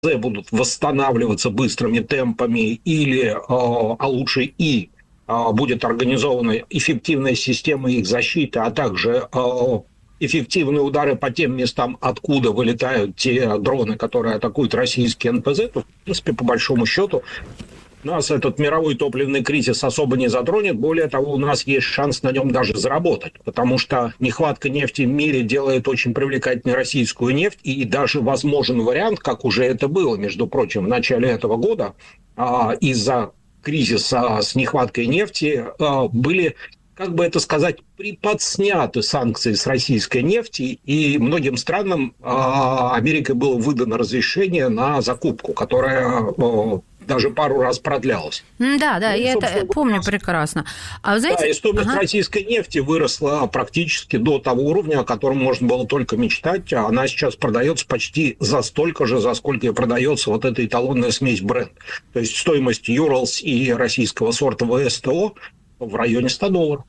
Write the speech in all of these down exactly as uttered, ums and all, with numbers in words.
будут восстанавливаться быстрыми темпами, или, а лучше и, будет организована эффективная система их защиты, а также эффективные удары по тем местам, откуда вылетают те дроны, которые атакуют российские эн пэ зэ, то, в принципе, по большому счету, нас этот мировой топливный кризис особо не затронет. Более того, у нас есть шанс на нем даже заработать, потому что нехватка нефти в мире делает очень привлекательной российскую нефть, и даже возможен вариант, как уже это было, между прочим, в начале этого года, из-за кризиса с нехваткой нефти были, как бы это сказать, приподсняты санкции с российской нефти, и многим странам Америкой было выдано разрешение на закупку, которая даже пару раз продлялась. Да, да, и, я это помню нас... прекрасно. А, знаете... Да, и стоимость ага. российской нефти выросла практически до того уровня, о котором можно было только мечтать. Она сейчас продается почти за столько же, за сколько и продается вот эта эталонная смесь Brent. То есть стоимость Urals и российского сорта вэ эс тэ о в районе ста долларов.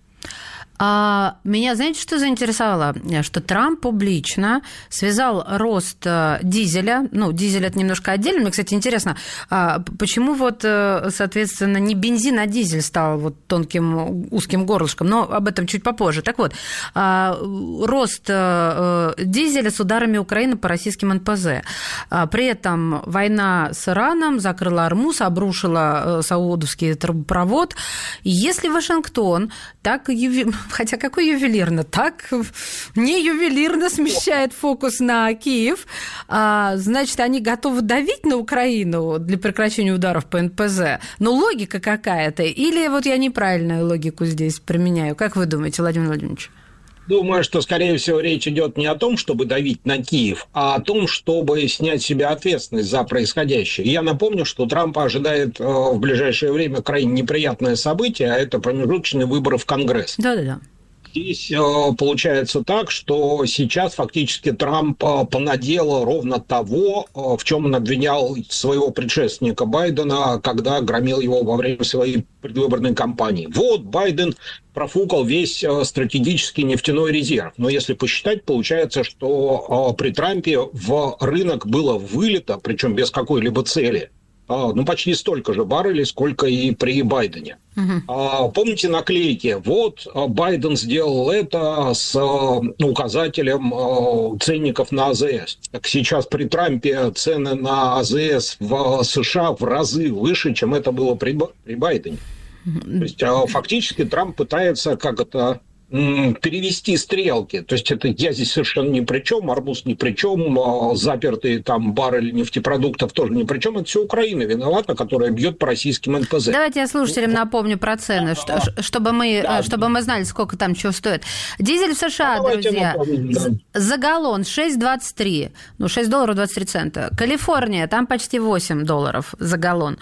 А меня, знаете, что заинтересовало? Что Трамп публично связал рост дизеля, ну, дизель – это немножко отдельно. Мне, кстати, интересно, почему вот, соответственно, не бензин, а дизель стал вот тонким узким горлышком, но об этом чуть попозже. Так вот, рост дизеля с ударами Украины по российским эн пэ зэ. При этом война с Ираном закрыла Ормуз, обрушила саудовский трубопровод. Если Вашингтон так... Хотя какой ювелирно? Так не ювелирно смещает фокус на Киев. А, значит, они готовы давить на Украину для прекращения ударов по эн пэ зэ. Но логика какая-то? Или вот я неправильную логику здесь применяю? Как вы думаете, Владимир Владимирович? Думаю, что, скорее всего, речь идет не о том, чтобы давить на Киев, а о том, чтобы снять с себя ответственность за происходящее. Я напомню, что Трампа ожидает э, в ближайшее время крайне неприятное событие, а это промежуточные выборы в Конгресс. Да-да-да. Здесь э, получается так, что сейчас фактически Трамп э, понаделал ровно того, э, в чем он обвинял своего предшественника Байдена, когда громил его во время своей предвыборной кампании. Вот Байден профукал весь э, стратегический нефтяной резерв. Но если посчитать, получается, что э, при Трампе в рынок было вылито, причем без какой-либо цели, ну, почти столько же баррелей, сколько и при Байдене. Uh-huh. Помните наклейки? Вот Байден сделал это с указателем ценников на а зэ эс. Так сейчас при Трампе цены на а зэ эс в США в разы выше, чем это было при, при Байдене. Uh-huh. То есть фактически Трамп пытается, как это... перевести стрелки. То есть это я здесь совершенно ни при чем, Ормуз ни при чем, запертые там баррели нефтепродуктов тоже ни при чем. Это все Украина виновата, которая бьет по российским эн пэ зэ. Давайте я слушателям напомню про цены, что, чтобы, мы, да. чтобы мы знали, сколько там чего стоит. Дизель в США, Давайте друзья, напомню, да. за галлон шесть двадцать три, ну шесть долларов двадцать три цента. Калифорния, там почти восемь долларов за галлон.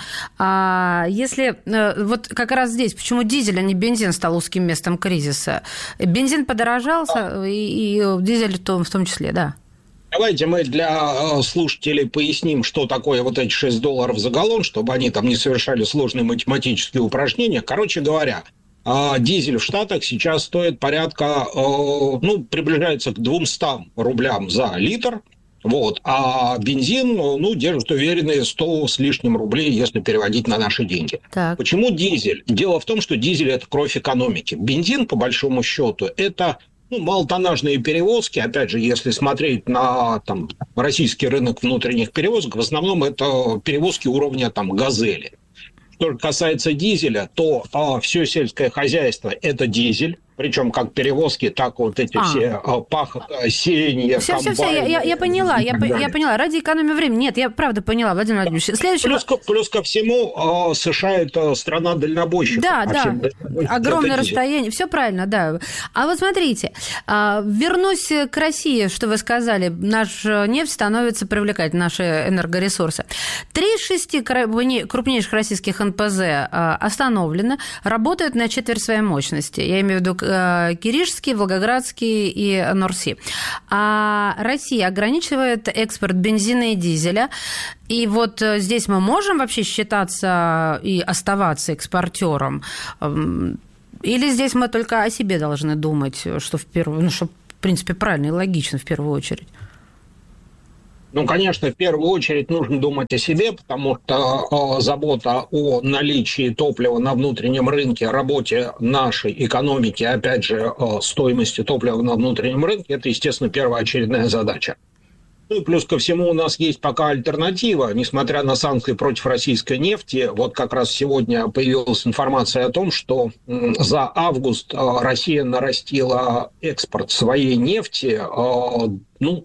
А если вот как раз здесь, почему дизель, а не бензин стал узким местом кризиса? Бензин подорожал, а. и, и дизель в том, в том числе, да. Давайте мы для слушателей поясним, что такое вот эти шесть долларов за галлон, чтобы они там не совершали сложные математические упражнения. Короче говоря, дизель в Штатах сейчас стоит порядка, ну, приближается к двумстам рублям за литр. Вот. А бензин, ну, держит уверенные сто с лишним рублей, если переводить на наши деньги. Так. Почему дизель? Дело в том, что дизель – это кровь экономики. Бензин, по большому счету, это ну, малотоннажные перевозки. Опять же, если смотреть на там, российский рынок внутренних перевозок, в основном это перевозки уровня там, «Газели». Что же касается дизеля, то а, все сельское хозяйство – это дизель. Причем как перевозки, так вот эти а. все пахота, сеяние, все, комбайны. Все, все, я, я, я поняла, я, я поняла. Ради экономии времени. Нет, я правда поняла, Владимир Владимирович. Следующий... Плюс, плюс ко всему, США – это страна дальнобойщиков. Да, а да, огромное расстояние. Все правильно, да. А вот смотрите, вернусь к России, что вы сказали. Наша нефть становится привлекательной, наши энергоресурсы. Три из шести крупнейших российских эн пэ зэ остановлены, работают на четверть своей мощности. Я имею в виду Киришский, Волгоградский и Норси. А Россия ограничивает экспорт бензина и дизеля. И вот здесь мы можем вообще считаться и оставаться экспортером? Или здесь мы только о себе должны думать, что в первую, ну, что в принципе правильно и логично в первую очередь? Ну, конечно, в первую очередь нужно думать о себе, потому что э, забота о наличии топлива на внутреннем рынке, о работе нашей экономики, опять же, э, стоимости топлива на внутреннем рынке, это, естественно, первоочередная задача. Ну и плюс ко всему у нас есть пока альтернатива, несмотря на санкции против российской нефти. Вот как раз сегодня появилась информация о том, что э, за август э, Россия нарастила экспорт своей нефти, э, ну,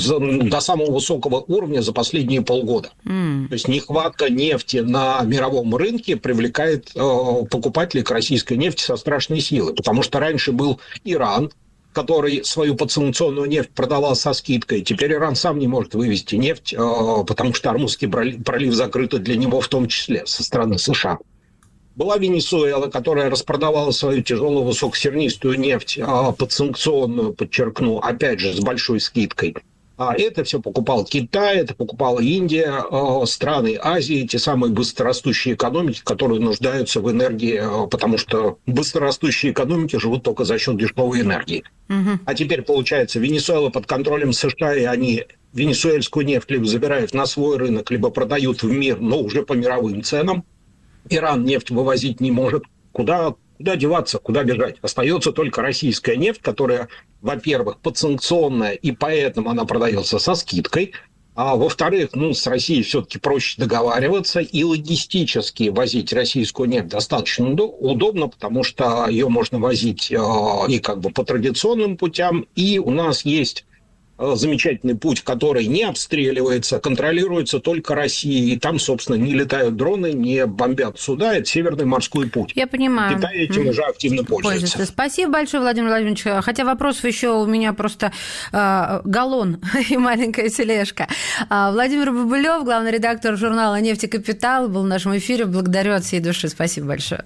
до самого высокого уровня за последние полгода. Mm. То есть нехватка нефти на мировом рынке привлекает э, покупателей к российской нефти со страшной силой, потому что раньше был Иран, который свою подсанкционную нефть продавал со скидкой. Теперь Иран сам не может вывести нефть, э, потому что Ормузский пролив закрыт для него в том числе со стороны США. Была Венесуэла, которая распродавала свою тяжелую высокосернистую нефть, э, подсанкционную, подчеркну, опять же, с большой скидкой. А это все покупал Китай, это покупала Индия, страны Азии, те самые быстрорастущие экономики, которые нуждаются в энергии, потому что быстрорастущие экономики живут только за счет дешевой энергии. Угу. А теперь, получается, Венесуэла под контролем США, и они венесуэльскую нефть либо забирают на свой рынок, либо продают в мир, но уже по мировым ценам. Иран нефть вывозить не может. Куда, куда деваться, куда бежать? Остается только российская нефть, которая, во-первых, подсанкционная, и поэтому она продается со скидкой. А во-вторых, ну, с Россией все-таки проще договариваться, и логистически возить российскую нефть достаточно удобно, потому что ее можно возить э, и как бы по традиционным путям, и у нас есть замечательный путь, который не обстреливается, контролируется только Россией. И там, собственно, не летают дроны, не бомбят суда. Это Северный морской путь. Я понимаю. Китай этим mm-hmm. уже активно пользуется. пользуется. Спасибо большое, Владимир Владимирович. Хотя вопросов еще у меня просто э, галлон и маленькая тележка. Владимир Бабылев, главный редактор журнала «Нефть и капитал», был в нашем эфире. Благодарю от всей души. Спасибо большое.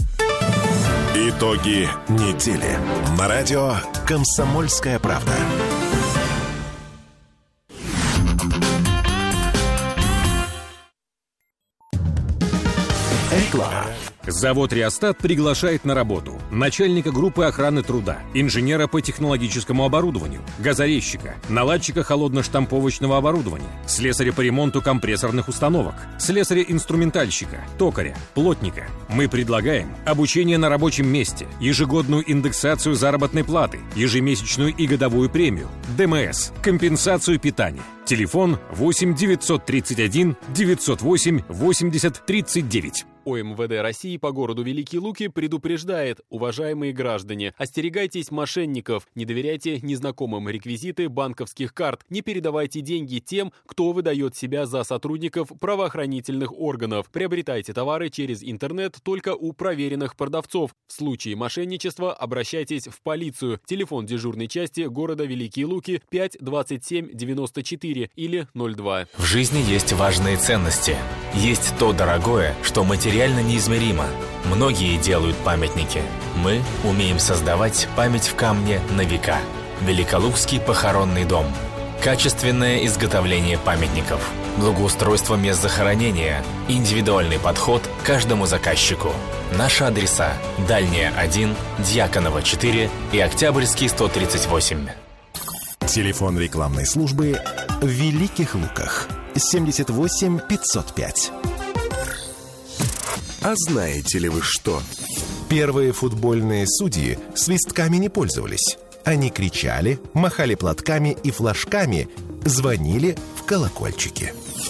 Итоги недели. На радио «Комсомольская правда». Реклама. Завод «Реостат» приглашает на работу начальника группы охраны труда, инженера по технологическому оборудованию, газорезчика, наладчика холодно-штамповочного оборудования, слесаря по ремонту компрессорных установок, слесаря-инструментальщика, токаря, плотника. Мы предлагаем обучение на рабочем месте, ежегодную индексацию заработной платы, ежемесячную и годовую премию, ДМС, компенсацию питания. Телефон восемь девятьсот тридцать один девятьсот восемь восемьдесят тридцать девять. ОМВД России по городу Великие Луки предупреждает: уважаемые граждане, остерегайтесь мошенников, не доверяйте незнакомым реквизиты банковских карт, не передавайте деньги тем, кто выдает себя за сотрудников правоохранительных органов. Приобретайте товары через интернет только у проверенных продавцов. В случае мошенничества обращайтесь в полицию. Телефон дежурной части города Великие Луки пять двадцать семь девяносто четыре или ноль два. В жизни есть важные ценности. Есть то дорогое, что материально реально неизмеримо. Многие делают памятники. Мы умеем создавать память в камне на века. Великолукский похоронный дом. Качественное изготовление памятников. Благоустройство мест захоронения. Индивидуальный подход к каждому заказчику. Наши адреса: Дальняя один, Дьяконова четыре и Октябрьский сто тридцать восемь. Телефон рекламной службы в Великих Луках. семьдесят восемь пятьсот пять. А знаете ли вы что? Первые футбольные судьи свистками не пользовались. Они кричали, махали платками и флажками, звонили в колокольчики.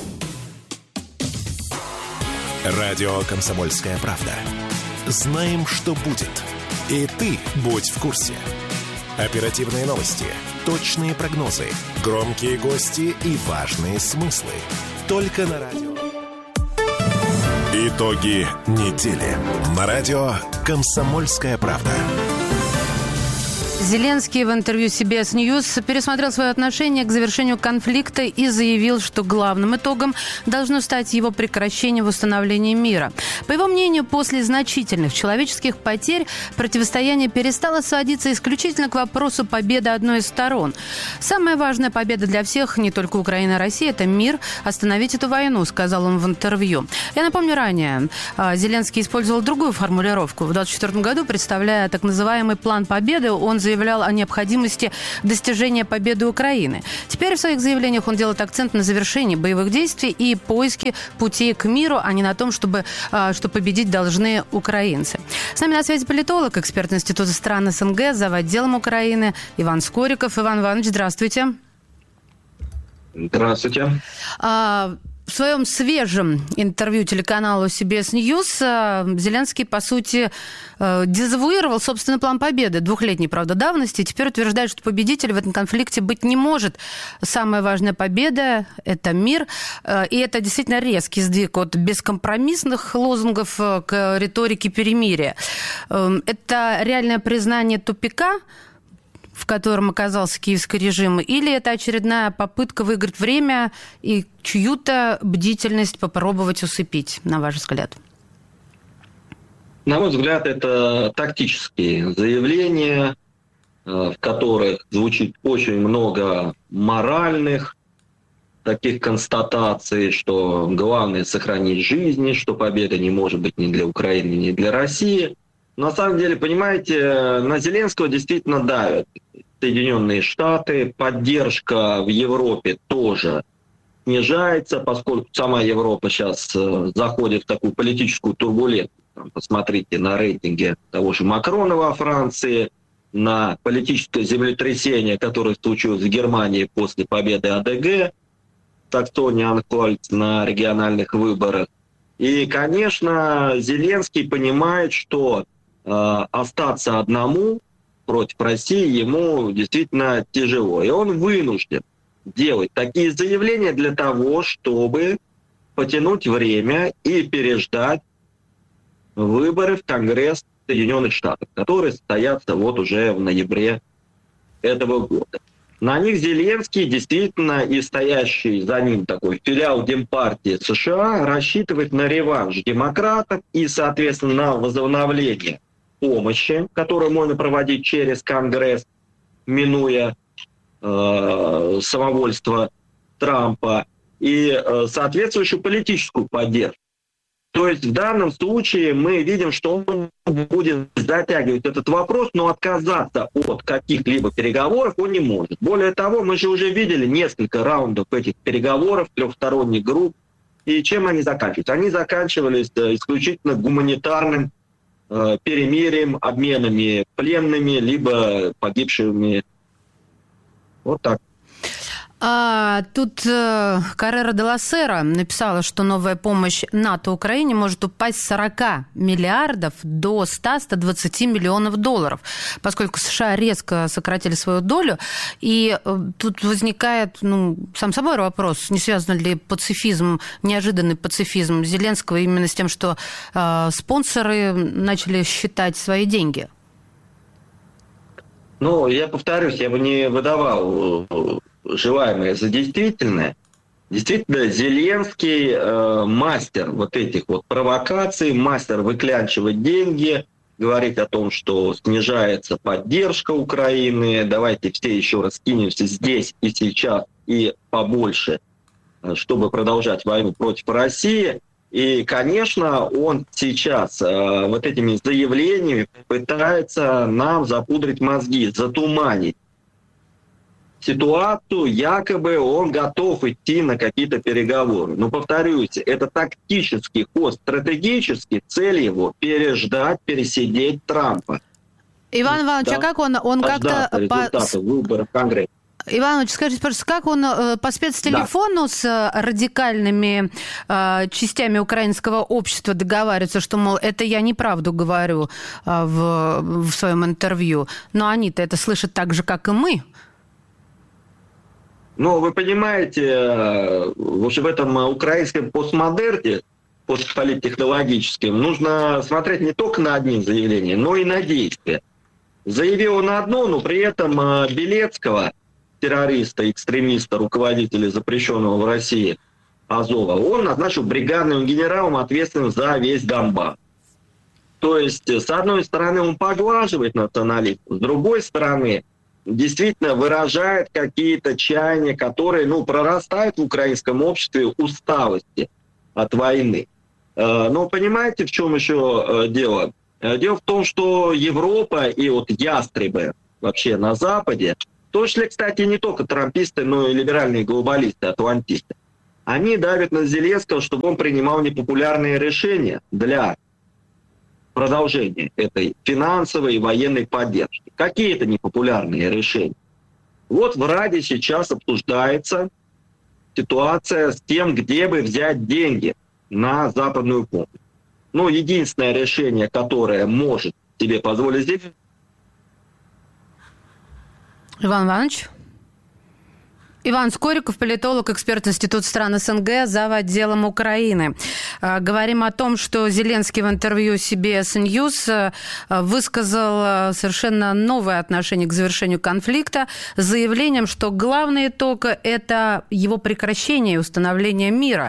Радио «Комсомольская правда». Знаем, что будет. И ты будь в курсе. Оперативные новости, точные прогнозы, громкие гости и важные смыслы. Только на радио. Итоги недели. На радио «Комсомольская правда». Зеленский в интервью си би эс News пересмотрел свое отношение к завершению конфликта и заявил, что главным итогом должно стать его прекращение в восстановлении мира. По его мнению, после значительных человеческих потерь противостояние перестало сводиться исключительно к вопросу победы одной из сторон. «Самая важная победа для всех, не только Украины и России, это мир. Остановить эту войну», — сказал он в интервью. Я напомню, ранее Зеленский использовал другую формулировку. В двадцать четвёртом году, представляя так называемый план победы, он заявил, заявлял о необходимости достижения победы Украины. Теперь в своих заявлениях он делает акцент на завершении боевых действий и поиске путей к миру, а не на том, чтобы, что победить должны украинцы. С нами на связи политолог, эксперт Института стран СНГ, зав. Отделом Украины Иван Скориков. Иван Иванович, здравствуйте. Здравствуйте. А, в своем свежем интервью телеканалу си би эс News Зеленский, по сути, дезавуировал собственный план победы, двухлетней, правда, давности, и теперь утверждает, что победителя в этом конфликте быть не может. Самая важная победа – это мир, и это действительно резкий сдвиг от бескомпромиссных лозунгов к риторике перемирия. Это реальное признание тупика, в котором оказался киевский режим, или это очередная попытка выиграть время и чью-то бдительность попробовать усыпить, на ваш взгляд? На мой взгляд, это тактические заявления, в которых звучит очень много моральных таких констатаций, что главное сохранить жизни, что победа не может быть ни для Украины, ни для России. На самом деле, понимаете, на Зеленского действительно давят Соединенные Штаты, поддержка в Европе тоже снижается, поскольку сама Европа сейчас заходит в такую политическую турбулентность. Посмотрите на рейтинги того же Макрона во Франции, на политическое землетрясение, которое случилось в Германии после победы а дэ гэ, Саксония-Анхальт на региональных выборах. И, конечно, Зеленский понимает, что э, остаться одному против России ему действительно тяжело. И он вынужден делать такие заявления для того, чтобы потянуть время и переждать выборы в Конгресс Соединенных Штатов, которые состоятся вот уже в ноябре этого года. На них Зеленский действительно и стоящий за ним такой филиал Демпартии США рассчитывает на реванш демократов и, соответственно, на возобновление помощи, которую можно проводить через Конгресс, минуя э, самовольство Трампа, и э, соответствующую политическую поддержку. То есть в данном случае мы видим, что он будет затягивать этот вопрос, но отказаться от каких-либо переговоров он не может. Более того, мы же уже видели несколько раундов этих переговоров, трехсторонних групп, и чем они заканчиваются? Они заканчивались исключительно гуманитарным э, перемирием, обменами пленными, либо погибшими. Вот так. А, тут э, Каррера де ла Сера написала, что новая помощь НАТО Украине может упасть с сорока миллиардов до ста — ста двадцати миллионов долларов, поскольку США резко сократили свою долю. И э, тут возникает, ну, сам собой вопрос, не связан ли пацифизм, неожиданный пацифизм Зеленского именно с тем, что э, спонсоры начали считать свои деньги? Ну, я повторюсь, я бы не выдавал желаемое за действительное. Действительно, Зеленский э, мастер вот этих вот провокаций, мастер выклянчивать деньги, говорить о том, что снижается поддержка Украины, давайте все еще раз кинемся здесь и сейчас и побольше, чтобы продолжать войну против России. И, конечно, он сейчас э, вот этими заявлениями пытается нам запудрить мозги, затуманить ситуацию, якобы он готов идти на какие-то переговоры. Но, повторюсь, это тактический ход, стратегический, цель его переждать, пересидеть Трампа. Иван Иванович, да? а как он, он как-то... результаты выборов в Конгрессе. Иван Иванович, скажите, пожалуйста, как он по спецтелефону да. с радикальными э, частями украинского общества договаривается, что, мол, это я неправду говорю э, в, в своем интервью, но они-то это слышат так же, как и мы? Ну, вы понимаете, в общем, в этом украинском постмодерне, постполиттехнологическом, нужно смотреть не только на одни заявления, но и на действия. Заявил он одно, но при этом Белецкого, террориста, экстремиста, руководителя запрещенного в России Азова, он назначил бригадным генералом, ответственным за весь Донбасс. То есть, с одной стороны, он поглаживает националистов, с другой стороны, действительно выражает какие-то чаяния, которые, ну, прорастают в украинском обществе усталости от войны. Но понимаете, в чем еще дело? Дело в том, что Европа и вот ястребы вообще на Западе, в том числе, кстати, не только трамписты, но и либеральные глобалисты, атлантисты, они давят на Зеленского, чтобы он принимал непопулярные решения для продолжения этой финансовой и военной поддержки. Какие это непопулярные решения? Вот в Раде сейчас обсуждается ситуация с тем, где бы взять деньги на западную помощь. Ну, единственное решение, которое может себе позволить здесь... Иван Иванович? Иван Скориков, политолог, эксперт Института стран СНГ, зав. Отделом Украины. Говорим о том, что Зеленский в интервью си би эс News высказал совершенно новое отношение к завершению конфликта с заявлением, что главный итог – это его прекращение и установление мира.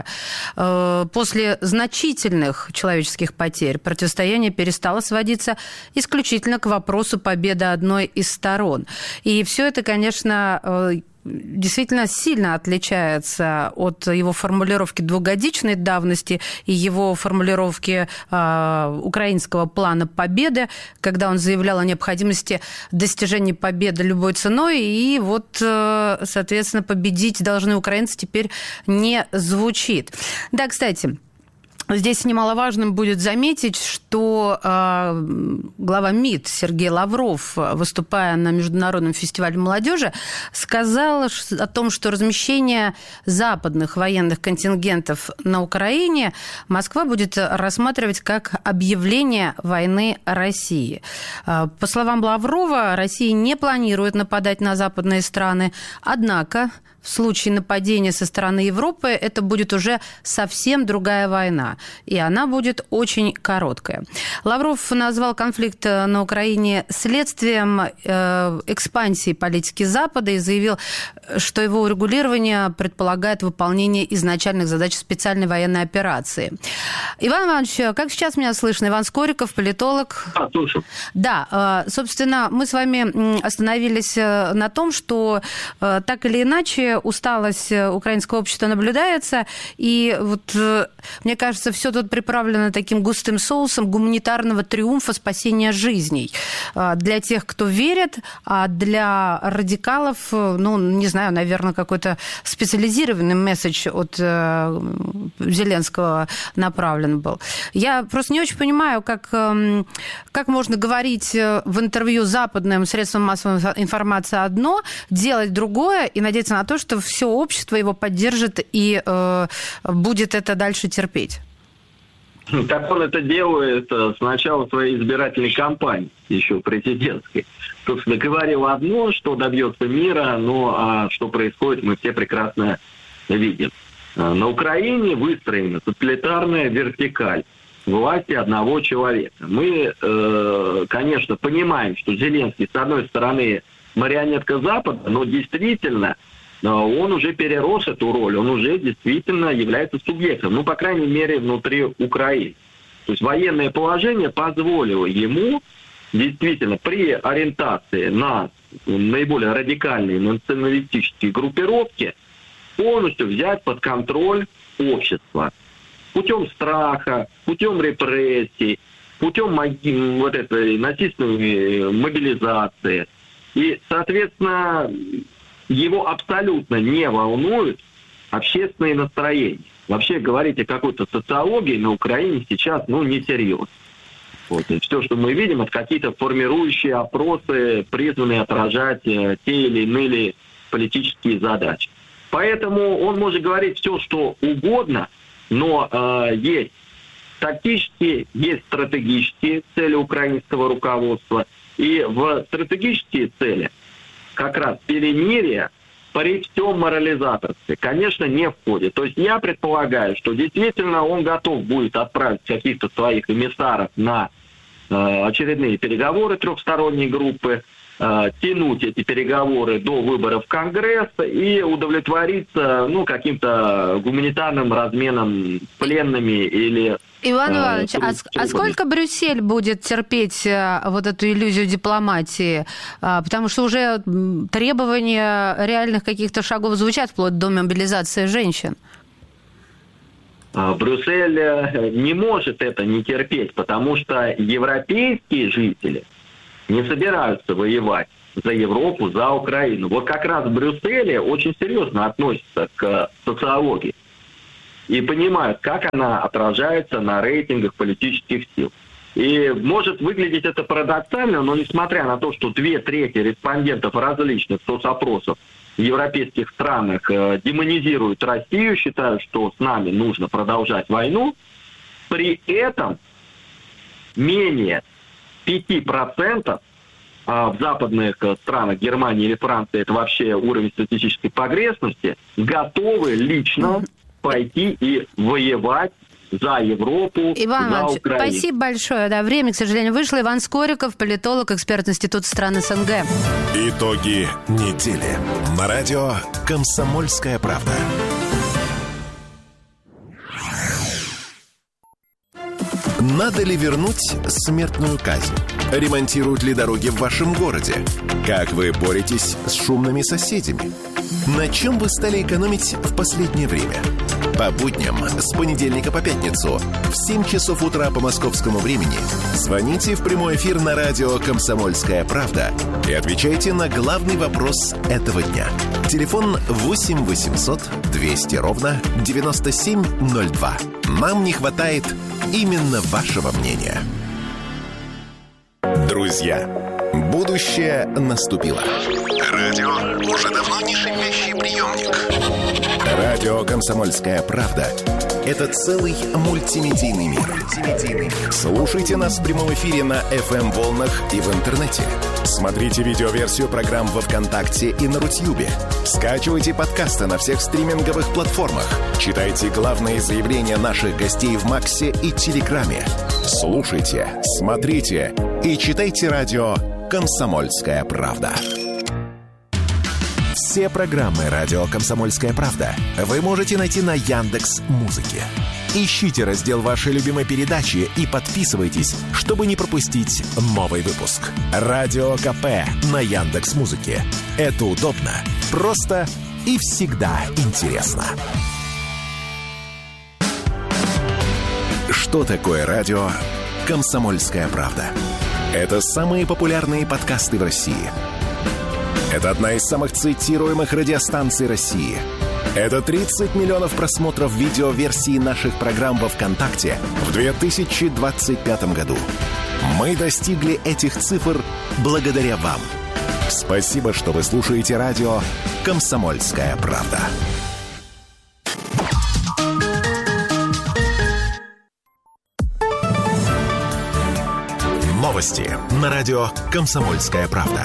После значительных человеческих потерь противостояние перестало сводиться исключительно к вопросу победы одной из сторон. И все это, конечно, действительно сильно отличается от его формулировки двухгодичной давности и его формулировки э, украинского плана победы, когда он заявлял о необходимости достижения победы любой ценой, и вот, э, соответственно, победить должны украинцы теперь не звучит. Да, кстати... Здесь немаловажным будет заметить, что э, глава МИД Сергей Лавров, выступая на Международном фестивале молодежи, сказал о том, что размещение западных военных контингентов на Украине Москва будет рассматривать как объявление войны России. Э, по словам Лаврова, Россия не планирует нападать на западные страны, однако... В случае нападения со стороны Европы это будет уже совсем другая война, и она будет очень короткая. Лавров назвал конфликт на Украине следствием э, экспансии политики Запада и заявил, что его урегулирование предполагает выполнение изначальных задач специальной военной операции. Иван Иванович, как сейчас меня слышно? Иван Скориков, политолог. А, слушаю. Да, э, собственно, мы с вами остановились на том, что э, так или иначе усталость украинского общества наблюдается, и вот, мне кажется, все тут приправлено таким густым соусом гуманитарного триумфа спасения жизней. Для тех, кто верит, а для радикалов, ну, не знаю, наверное, какой-то специализированный месседж от Зеленского направлен был. Я просто не очень понимаю, как, как можно говорить в интервью западным средствам массовой информации одно, делать другое и надеяться на то, что что все общество его поддержит и э, будет это дальше терпеть? Так он это делает с начала своей избирательной кампании, еще президентской. Собственно, говорил одно, что добьется мира, но а что происходит, мы все прекрасно видим. На Украине выстроена тоталитарная вертикаль власти одного человека. Мы, э, конечно, понимаем, что Зеленский, с одной стороны, марионетка Запада, но действительно он уже перерос эту роль, он уже действительно является субъектом, ну, по крайней мере, внутри Украины. То есть военное положение позволило ему действительно при ориентации на наиболее радикальные националистические группировки полностью взять под контроль общество путем страха, путем репрессий, путем вот этой насильственной мобилизации. И, соответственно, его абсолютно не волнуют общественные настроения. Вообще говорить о какой-то социологии на Украине сейчас, ну, несерьезно. Вот. И все, что мы видим, это какие-то формирующие опросы, призванные отражать те или иные политические задачи. Поэтому он может говорить все, что угодно, но э, есть тактические, есть стратегические цели украинского руководства. И в стратегические цели как раз перемирие при всем морализаторстве, конечно, не входит. То есть я предполагаю, что действительно он готов будет отправить каких-то своих эмиссаров на э, очередные переговоры трехсторонней группы, э, тянуть эти переговоры до выборов в Конгресс и удовлетвориться, ну, каким-то гуманитарным разменом пленными или... Иван Иванович, а, а сколько Брюссель будет терпеть вот эту иллюзию дипломатии? Потому что уже требования реальных каких-то шагов звучат, вплоть до мобилизации женщин. Брюссель не может это не терпеть, потому что европейские жители не собираются воевать за Европу, за Украину. Вот как раз в Брюсселе очень серьезно относятся к социологии и понимают, как она отражается на рейтингах политических сил. И может выглядеть это парадоксально, но несмотря на то, что две трети респондентов различных соцопросов в европейских странах э, демонизируют Россию, считают, что с нами нужно продолжать войну, при этом менее пяти процентов а в западных странах, Германии или Франции, это вообще уровень статистической погрешности, готовы лично пойти и воевать за Европу, Иван за Иванович, Украину. спасибо большое. Да, время, к сожалению, вышло. Иван Скориков, политолог, эксперт Института стран СНГ. Итоги недели. На радио «Комсомольская правда». Надо ли вернуть смертную казнь? Ремонтируют ли дороги в вашем городе? Как вы боретесь с шумными соседями? На чем вы стали экономить в последнее время? По будням с понедельника по пятницу в семь часов утра по московскому времени звоните в прямой эфир на радио «Комсомольская правда» и отвечайте на главный вопрос этого дня. Телефон восемь восемьсот двести ровно девяносто семь ноль два. Нам не хватает именно вашего мнения. Друзья, будущее наступило. Радио уже давно не шипящий приемник. Радио «Комсомольская правда» — это целый мультимедийный мир. Слушайте нас в прямом эфире на эф эм-волнах и в интернете. Смотрите видеоверсию программ во ВКонтакте и на Рутьюбе. Скачивайте подкасты на всех стриминговых платформах. Читайте главные заявления наших гостей в Максе и Телеграме. Слушайте, смотрите и читайте радио «Комсомольская правда». Все программы «Радио Комсомольская правда» вы можете найти на Яндекс.Музыке. Ищите раздел вашей любимой передачи и подписывайтесь, чтобы не пропустить новый выпуск. Радио КП на Яндекс.Музыке. Это удобно, просто и всегда интересно. Что такое радио «Комсомольская правда»? Это самые популярные подкасты в России. Это одна из самых цитируемых радиостанций России. Это тридцать миллионов просмотров видеоверсии наших программ во ВКонтакте в две тысячи двадцать пятом году. Мы достигли этих цифр благодаря вам. Спасибо, что вы слушаете радио «Комсомольская правда». Новости на радио «Комсомольская правда».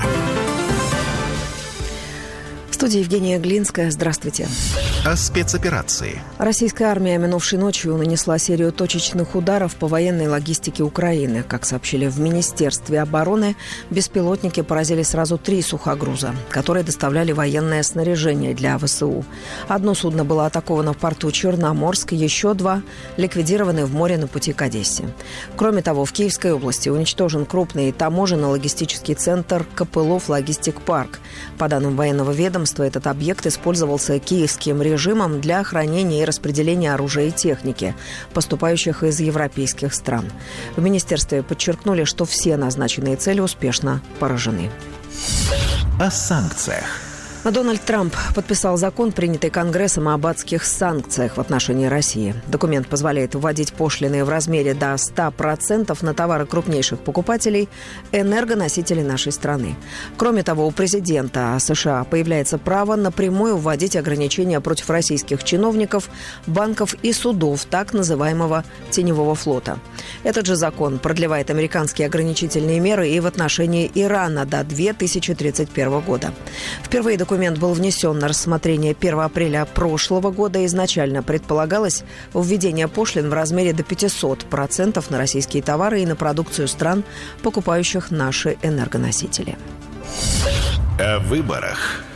В студии Евгения Глинская. Здравствуйте. О спецоперации. Российская армия минувшей ночью нанесла серию точечных ударов по военной логистике Украины. Как сообщили в Министерстве обороны, беспилотники поразили сразу три сухогруза, которые доставляли военное снаряжение для ВСУ. Одно судно было атаковано в порту Черноморск, еще два ликвидированы в море на пути к Одессе. Кроме того, в Киевской области уничтожен крупный таможенно-логистический центр Копылов Логистик Парк. По данным военного ведомства, этот объект использовался киевским режимом для хранения и распределения оружия и техники, поступающих из европейских стран. В министерстве подчеркнули, что все назначенные цели успешно поражены. О санкциях. Дональд Трамп подписал закон, принятый Конгрессом, об адских санкциях в отношении России. Документ позволяет вводить пошлины в размере до ста процентов на товары крупнейших покупателей – энергоносителей нашей страны. Кроме того, у президента США появляется право напрямую вводить ограничения против российских чиновников, банков и судов так называемого теневого флота. Этот же закон продлевает американские ограничительные меры и в отношении Ирана до две тысячи тридцать первого года. Впервые документ Документ был внесен на рассмотрение первого апреля прошлого года. Изначально предполагалось введение пошлин в размере до пятьсот процентов на российские товары и на продукцию стран, покупающих наши энергоносители. О выборах.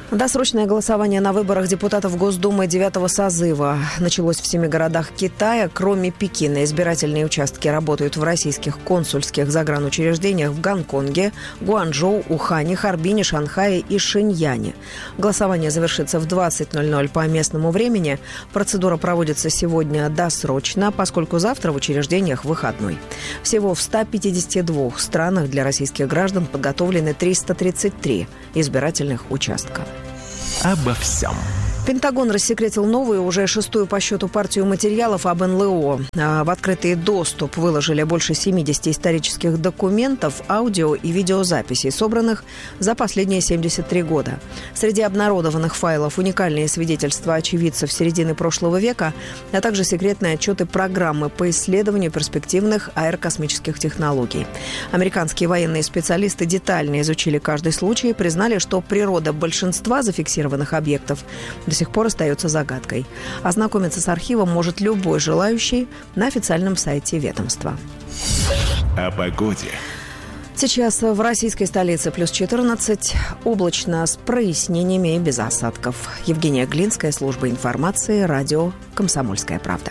Досрочное голосование на выборах депутатов Госдумы девятого созыва началось в семи городах Китая. Кроме Пекина, избирательные участки работают в российских консульских загранучреждениях в Гонконге, Гуанчжоу, Ухане, Харбине, Шанхае и Шэньяне. Голосование завершится в двадцать ноль ноль по местному времени. Процедура проводится сегодня досрочно, поскольку завтра в учреждениях выходной. Всего в ста пятидесяти двух странах для российских граждан подготовлены триста тридцать три избирательных участка. Обо всем. Пентагон рассекретил новую, уже шестую по счету партию материалов об эн эл о. В открытый доступ выложили больше семидесяти исторических документов, аудио и видеозаписей, собранных за последние семьдесят три года. Среди обнародованных файлов уникальные свидетельства очевидцев середины прошлого века, а также секретные отчеты программы по исследованию перспективных аэрокосмических технологий. Американские военные специалисты детально изучили каждый случай и признали, что природа большинства зафиксированных объектов до сих пор остается загадкой. Ознакомиться с архивом может любой желающий на официальном сайте ведомства. О погоде. Сейчас в российской столице плюс четырнадцать, облачно с прояснениями и без осадков. Евгения Глинская, служба информации, радио «Комсомольская правда».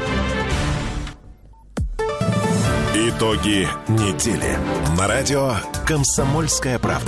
Итоги недели на радио «Комсомольская правда».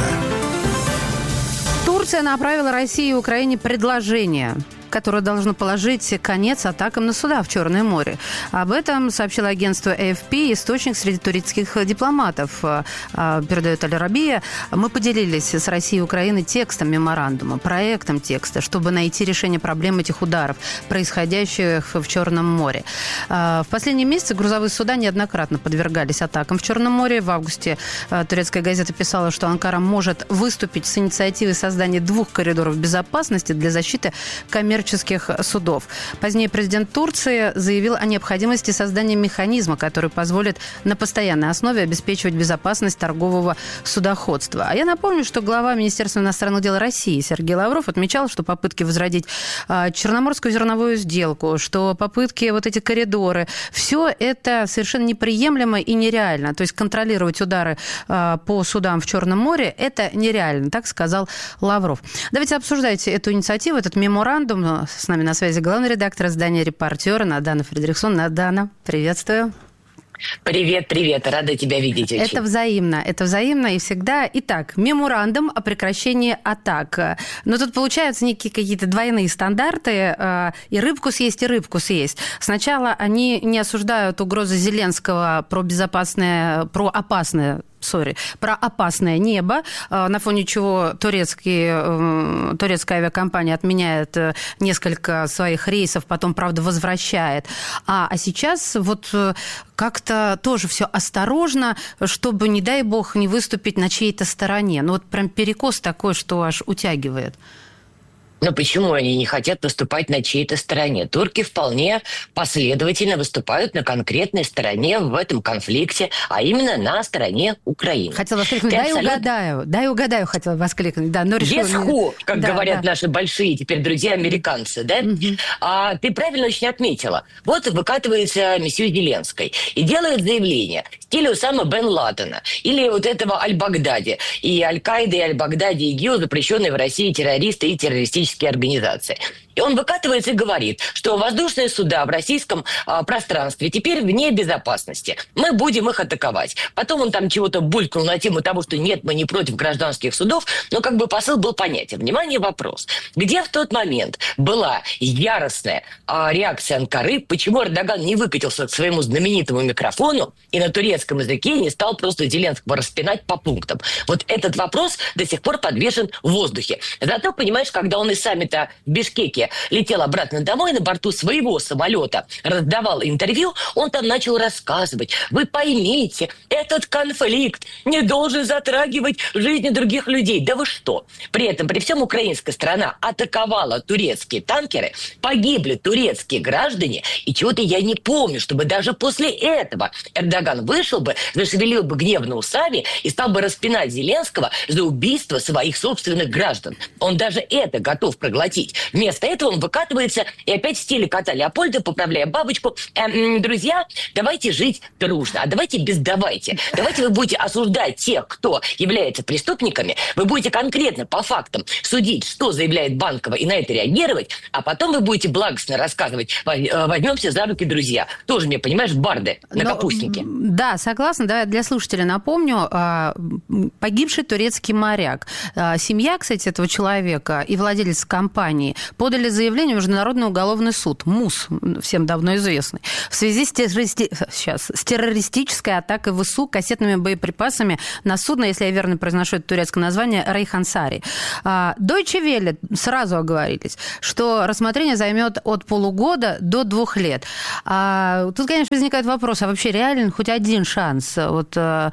Турция направила России и Украине предложение, которое должно положить конец атакам на суда в Черное море. Об этом сообщило агентство эй эф пи, источник среди турецких дипломатов, передает Аль-Рабия. Мы поделились с Россией и Украиной текстом меморандума, проектом текста, чтобы найти решение проблем этих ударов, происходящих в Черном море. В последние месяцы грузовые суда неоднократно подвергались атакам в Черном море. В августе турецкая газета писала, что Анкара может выступить с инициативой создания двух коридоров безопасности для защиты коммерческих судов. Позднее президент Турции заявил о необходимости создания механизма, который позволит на постоянной основе обеспечивать безопасность торгового судоходства. А я напомню, что глава Министерства иностранных дел России Сергей Лавров отмечал, что попытки возродить а, Черноморскую зерновую сделку, что попытки вот эти коридоры, все это совершенно неприемлемо и нереально. То есть контролировать удары а, по судам в Черном море – это нереально, так сказал Лавров. Давайте обсуждайте эту инициативу, этот меморандум. С нами на связи главный редактор издания «Репортер» Надана Фридрихсон. Надана, приветствую. Привет, привет. Рада тебя видеть очень. Это взаимно, это взаимно и всегда. Итак, меморандум о прекращении атак. Но тут получаются некие какие-то двойные стандарты. И рыбку съесть, и рыбку съесть. Сначала они не осуждают угрозы Зеленского про безопасное, про опасное Сори, про опасное небо, на фоне чего турецкий, турецкая авиакомпания отменяет несколько своих рейсов, потом, правда, возвращает. А, а сейчас вот как-то тоже все осторожно, чтобы, не дай бог, не выступить на чьей-то стороне. Ну вот прям перекос такой, что аж утягивает. Но почему они не хотят выступать на чьей-то стороне? Турки вполне последовательно выступают на конкретной стороне в этом конфликте, а именно на стороне Украины. Хотела воскликнуть, дай абсолютно... угадаю, дай угадаю, хотела воскликнуть. Да, но решила... Yes, как да, говорят да. наши большие теперь друзья-американцы, да? Mm-hmm. А, ты правильно очень отметила. Вот выкатывается месье Зеленский и делает заявление в стиле Усама бен Ладена или вот этого Аль-Багдади. И Аль-Каида, и Аль-Багдади, и ГИО, запрещенные в России террористы и террористические организации. И он выкатывается и говорит, что воздушные суда в российском а, пространстве теперь вне безопасности. Мы будем их атаковать. Потом он там чего-то булькнул на тему того, что нет, мы не против гражданских судов, но как бы посыл был понятен. Внимание, вопрос. Где в тот момент была яростная а, реакция Анкары, почему Эрдоган не выкатился к своему знаменитому микрофону и на турецком языке не стал просто Зеленского распинать по пунктам? Вот этот вопрос до сих пор подвешен в воздухе. Зато, понимаешь, когда он из саммита в Бишкеке летел обратно домой на борту своего самолета, раздавал интервью, он там начал рассказывать. Вы поймите, этот конфликт не должен затрагивать жизни других людей. Да вы что? При этом, при всем украинская сторона атаковала турецкие танкеры, погибли турецкие граждане, и чего-то я не помню, чтобы даже после этого Эрдоган вышел бы, зашевелил бы гневно усами и стал бы распинать Зеленского за убийство своих собственных граждан. Он даже это готов проглотить. Вместо этого этого он выкатывается и опять в стиле кота Леопольда, поправляя бабочку. Э, друзья, давайте жить дружно, а давайте без давайте. Давайте вы будете осуждать тех, кто является преступниками, вы будете конкретно по фактам судить, что заявляет Банкова, и на это реагировать, а потом вы будете благостно рассказывать. Возьмемся за руки, друзья. Тоже мне, понимаешь, барды на Но, капустнике. Да, согласна. Да, для слушателей напомню. Погибший турецкий моряк. Семья, кстати, этого человека и владелец компании подали заявление в Международный уголовный суд, МУС, всем давно известный, в связи с, террористи... Сейчас, с террористической атакой ВСУ кассетными боеприпасами на судно, если я верно произношу это турецкое название, Рейхан Сари. Deutsche Welle сразу оговорились, что рассмотрение займет от полугода до двух лет. А тут, конечно, возникает вопрос, а вообще реален хоть один шанс, вот,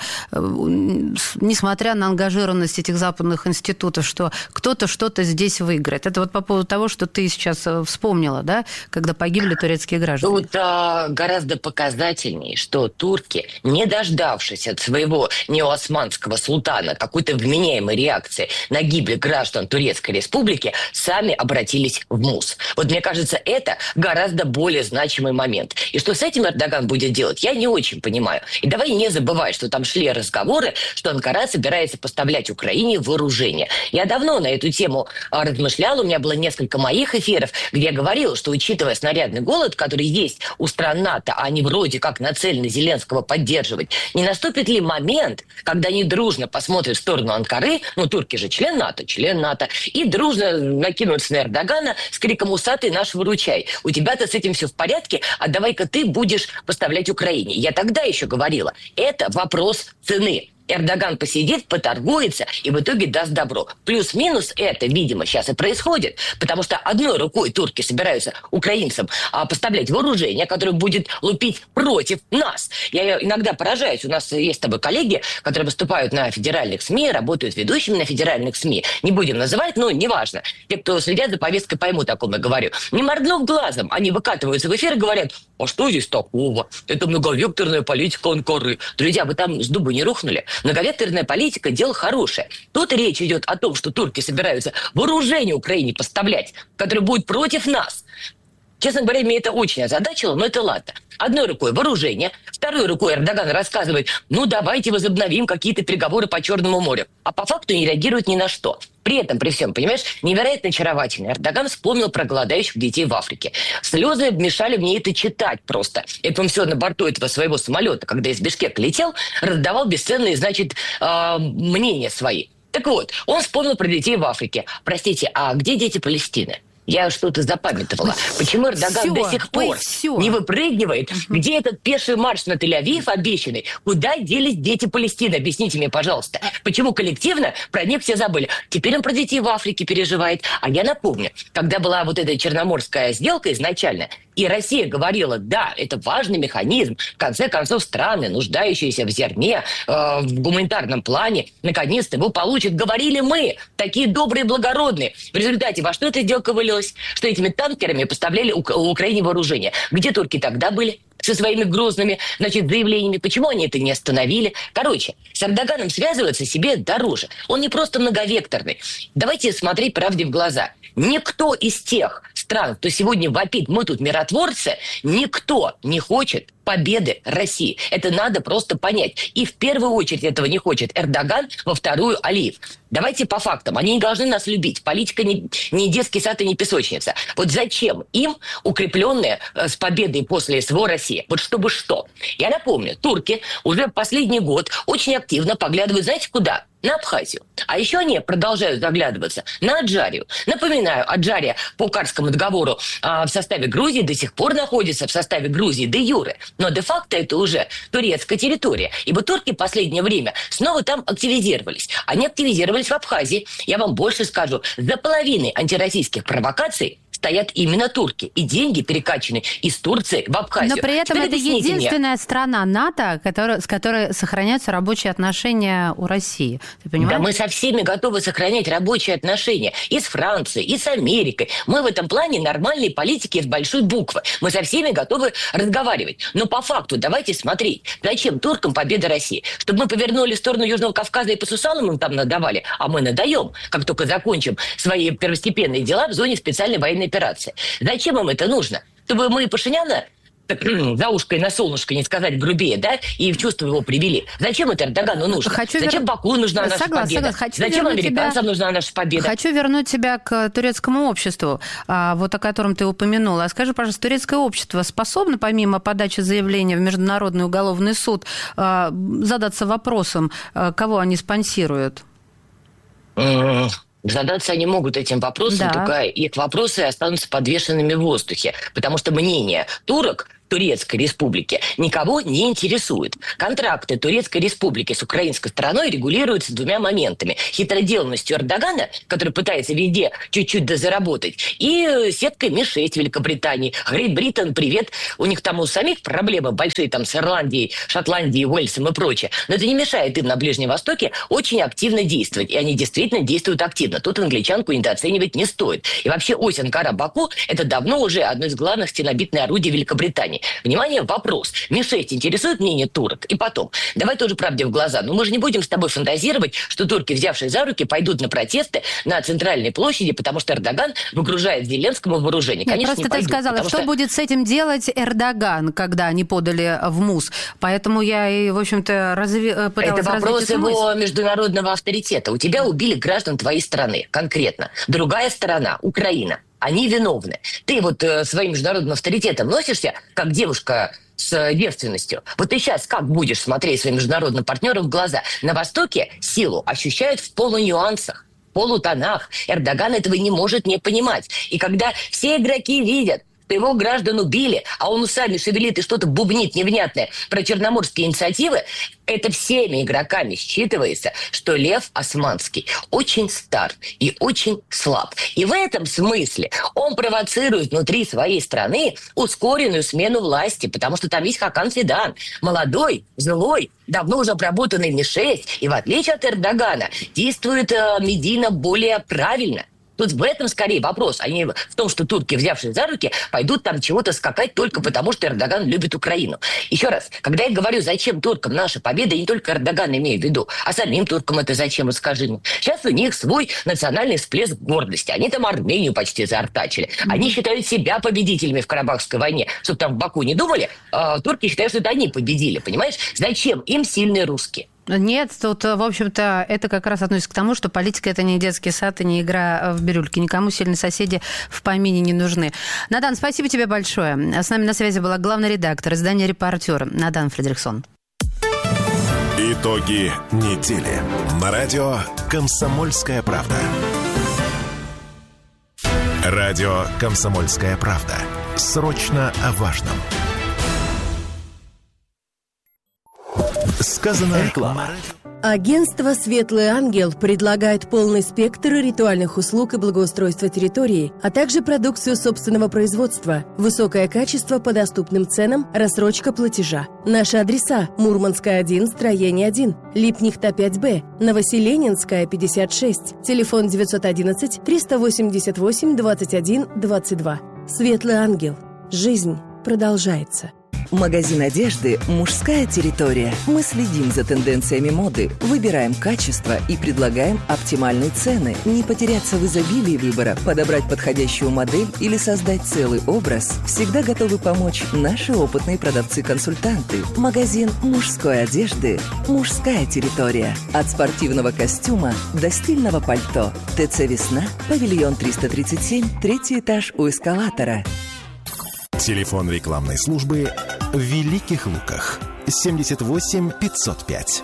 несмотря на ангажированность этих западных институтов, что кто-то что-то здесь выиграет? Это вот по поводу того, что ты сейчас вспомнила, да, когда погибли турецкие граждане. Тут а, гораздо показательнее, что турки, не дождавшись от своего неоосманского султана какой-то вменяемой реакции на гибель граждан Турецкой Республики, сами обратились в МУС. Вот мне кажется, это гораздо более значимый момент. И что с этим Эрдоган будет делать, я не очень понимаю. И давай не забывать, что там шли разговоры, что Анкара собирается поставлять Украине вооружение. Я давно на эту тему размышляла, у меня было несколько моих эфиров, где я говорила, что учитывая снарядный голод, который есть у стран НАТО, а они вроде как нацелены Зеленского поддерживать, не наступит ли момент, когда они дружно посмотрят в сторону Анкары, ну турки же член НАТО, член НАТО, и дружно накинутся на Эрдогана с криком «Усатый наш, выручай». У тебя-то с этим все в порядке, а давай-ка ты будешь поставлять Украине. Я тогда еще говорила, это вопрос цены. Эрдоган посидит, поторгуется и в итоге даст добро. Плюс-минус это, видимо, сейчас и происходит, потому что одной рукой турки собираются украинцам а, поставлять вооружение, которое будет лупить против нас. Я иногда поражаюсь. У нас есть с тобой коллеги, которые выступают на федеральных СМИ, работают ведущими на федеральных СМИ. Не будем называть, но неважно. Те, кто следят за повесткой, поймут, о ком я говорю. Не моргнув глазом, они выкатываются в эфир и говорят, а что здесь такого? Это многовекторная политика Анкары. Друзья, вы там с дуба не рухнули? Многовекторная политика – дело хорошее. Тут речь идет о том, что турки собираются вооружение Украине поставлять, которое будет против нас. Честно говоря, меня это очень озадачило, но это ладно. Одной рукой вооружение, второй рукой Эрдоган рассказывает, ну давайте возобновим какие-то переговоры по Черному морю. А по факту не реагирует ни на что. При этом, при всем, понимаешь, невероятно очаровательно. Эрдоган вспомнил про голодающих детей в Африке. Слезы мешали мне это читать просто. Это он все на борту этого своего самолета, когда из Бишкека летел, раздавал бесценные, значит, э, мнения свои. Так вот, он вспомнил про детей в Африке. Простите, а где дети Палестины? Я что-то запамятовала. Почему Эрдоган все, до сих пор все. не выпрыгивает? Угу. Где этот пеший марш на Тель-Авив обещанный? Куда делись дети Палестины? Объясните мне, пожалуйста. Почему коллективно про них все забыли? Теперь он про детей в Африке переживает. А я напомню, когда была вот эта черноморская сделка изначально, и Россия говорила, да, это важный механизм. В конце концов, страны, нуждающиеся в зерне, э, в гуманитарном плане, наконец-то его получат. Говорили мы, такие добрые, благородные. В результате во что эта сделка вылилась? Что этими танкерами поставляли у- Украине вооружение. Где турки тогда были? Со своими грозными, значит, заявлениями. Почему они это не остановили? Короче, с Эрдоганом связываться себе дороже. Он не просто многовекторный. Давайте смотреть правде в глаза. Никто из тех стран, кто сегодня вопит, мы тут миротворцы, никто не хочет победы России. Это надо просто понять. И в первую очередь этого не хочет Эрдоган, во вторую Алиев. Давайте по фактам. Они не должны нас любить. Политика не, не детский сад и не песочница. Вот зачем им укрепленная э, с победой после СВО Россия? Вот чтобы что? Я напомню, турки уже последний год очень активно поглядывают, знаете, куда? На Абхазию. А еще они продолжают заглядываться на Аджарию. Напоминаю, Аджария по Карскому договору а, в составе Грузии до сих пор находится в составе Грузии де юре. Но де-факто это уже турецкая территория. Ибо турки в последнее время снова там активизировались. Они активизировались в Абхазии. Я вам больше скажу, за половиной антироссийских провокаций стоят именно турки. И деньги перекачаны из Турции в Абхазию. Но при этом Теперь это единственная мне. страна НАТО, которая, с которой сохраняются рабочие отношения у России. Ты понимаешь? Да мы со всеми готовы сохранять рабочие отношения. И с Францией, и с Америкой. Мы в этом плане нормальные политики с большой буквы. Мы со всеми готовы разговаривать. Но по факту давайте смотреть. Зачем туркам победа России? Чтобы мы повернули в сторону Южного Кавказа и по сусалам им там надавали? А мы надаем, как только закончим свои первостепенные дела в зоне специальной военной операции. операция. Зачем им это нужно? Чтобы мы Пашиняна так, за ушко и на солнышко, не сказать грубее, да, и в чувство его привели. Зачем это Эрдогану нужно? Хочу Зачем вер... Баку нужна наша согласна, победа? согласна. Зачем американцам тебя... нужна наша победа? Хочу вернуть тебя к турецкому обществу, вот о котором ты упомянула. Скажи, пожалуйста, турецкое общество способно, помимо подачи заявления в Международный уголовный суд, задаться вопросом, кого они спонсируют? Задаться они могут этим вопросом, да. Только их вопросы останутся подвешенными в воздухе, потому что мнение турок Турецкой Республики никого не интересует. Контракты Турецкой Республики с украинской стороной регулируются двумя моментами. Хитроделанностью Эрдогана, который пытается везде чуть-чуть дозаработать, и сеткой эм шесть Великобритании. Грейт Британ, привет. У них там у самих проблемы большие там с Ирландией, Шотландией, Уэльсом и прочее. Но это не мешает им на Ближнем Востоке очень активно действовать. И они действительно действуют активно. Тут англичанку недооценивать не стоит. И вообще ось Анкара-Баку – это давно уже одно из главных стенобитных орудий Великобритании. Внимание, вопрос. эм шесть интересует мнение турок? И потом, давай тоже правде в глаза. Но мы же не будем с тобой фантазировать, что турки, взявшие за руки, пойдут на протесты на центральной площади, потому что Эрдоган выгружает Зеленскому вооружение. Конечно, Нет, просто не пойдут, ты сказала, что, что будет с этим делать Эрдоган, когда они подали в МУС. Поэтому я и, в общем-то, разви... пыталась Это вопрос его мысль. международного авторитета. У тебя убили граждан твоей страны, конкретно. Другая сторона, Украина. Они виновны. Ты вот э, своим международным авторитетом носишься, как девушка с девственностью. Вот ты сейчас как будешь смотреть своим международным партнерам в глаза? На Востоке силу ощущают в полунюансах, в полутонах. Эрдоган этого не может не понимать. И когда все игроки видят, что его граждан убили, а он усами шевелит и что-то бубнит невнятное про черноморские инициативы, это всеми игроками считывается, что Лев Османский очень стар и очень слаб. И в этом смысле он провоцирует внутри своей страны ускоренную смену власти, потому что там есть Хакан Фидан, молодой, злой, давно уже обработанный эм шесть, и в отличие от Эрдогана действует э, Медина более правильно. Тут в этом скорее вопрос, а не в том, что турки, взявшие за руки, пойдут там чего-то скакать только потому, что Эрдоган любит Украину. Еще раз, когда я говорю, зачем туркам наша победа, я не только Эрдогана имею в виду, а самим туркам это зачем, скажи мне. Сейчас у них свой национальный всплеск гордости. Они там Армению почти заортачили. Они считают себя победителями в Карабахской войне. Чтобы там в Баку не думали, а турки считают, что это они победили, понимаешь? Зачем им сильные русские? Нет, тут, в общем-то, это как раз относится к тому, что политика – это не детский сад и не игра в бирюльки. Никому сильные соседи в помине не нужны. Надан, спасибо тебе большое. С нами на связи была главный редактор издания «Репортер» Надан Фридрихсон. Итоги недели. На радио «Комсомольская правда». Радио «Комсомольская правда». Срочно о важном. Сказано реклама. Агентство «Светлый ангел» предлагает полный спектр ритуальных услуг и благоустройства территории, а также продукцию собственного производства, высокое качество по доступным ценам, рассрочка платежа. Наши адреса: Мурманская, один, строение один, Липнихта, пять Б, Новоселенинская, пятьдесят шесть, телефон девятьсот одиннадцать триста восемьдесят восемь двадцать один двадцать два. «Светлый ангел». Жизнь продолжается. Магазин одежды «Мужская территория». Мы следим за тенденциями моды, выбираем качество и предлагаем оптимальные цены. Не потеряться в изобилии выбора, подобрать подходящую модель или создать целый образ всегда готовы помочь наши опытные продавцы-консультанты. Магазин мужской одежды «Мужская территория». От спортивного костюма до стильного пальто. ТЦ «Весна», павильон триста тридцать семь, третий этаж у эскалатора. Телефон рекламной службы в Великих Луках. семьдесят восемь пятьсот пять.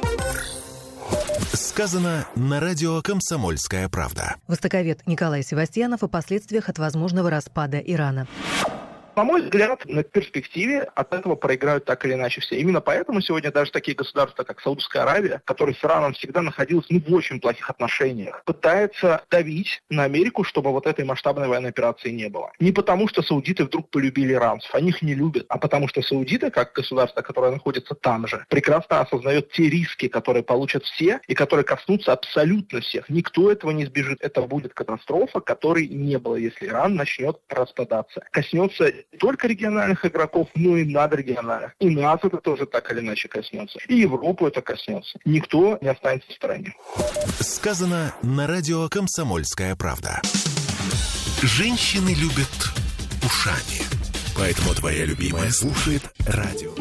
Сказано на радио «Комсомольская правда». Востоковед Николай Севастьянов о последствиях от возможного распада Ирана. На мой взгляд, на перспективе от этого проиграют так или иначе все. Именно поэтому сегодня даже такие государства, как Саудовская Аравия, которые с Ираном всегда находились ну, в очень плохих отношениях, пытаются давить на Америку, чтобы вот этой масштабной военной операции не было. Не потому, что саудиты вдруг полюбили иранцев, они их не любят, а потому что саудиты, как государство, которое находится там же, прекрасно осознает те риски, которые получат все и которые коснутся абсолютно всех. Никто этого не избежит. Это будет катастрофа, которой не было, если Иран начнет распадаться. Коснется не только региональных игроков, но и надрегиональных. И нас это тоже так или иначе коснется. И Европу это коснется. Никто не останется в стороне. Сказано на радио «Комсомольская правда». Женщины любят ушами. Поэтому твоя любимая слушает радио.